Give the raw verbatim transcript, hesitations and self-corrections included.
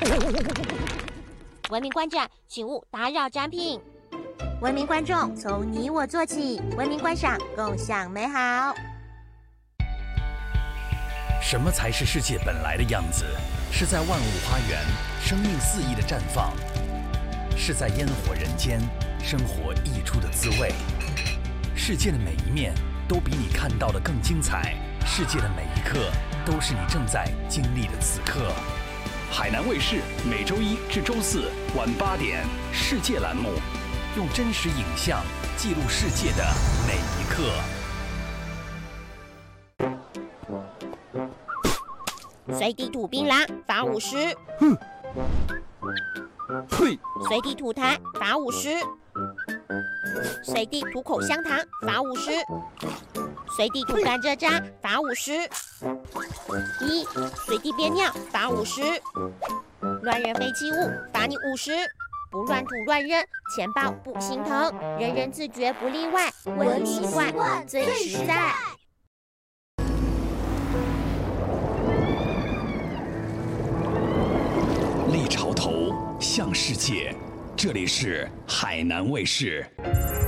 文明观展，请勿打扰展品。 文明观众，从你我做起，文明观赏，共享美好。 什么才是世界本来的样子？是在万物花园，生命肆意的绽放；是在烟火人间，生活溢出的滋味。世界的每一面都比你看到的更精彩，世界的每一刻都是你正在经历的此刻。海南卫视每周一至周四晚八点，世界栏目，用真实影像记录世界的每一刻。 随地吐槟榔，罚五十。 哼，嘿， 随地吐痰，罚五十。随地吐口香糖，罚五十。随地吐甘蔗渣，罚五十。一，随地憋尿，罚五十。乱扔废弃物，罚你五十。不乱吐乱扔，钱包不心疼，人人自觉不例外，文明习惯最实在。 立潮头向世界，这里是海南卫视。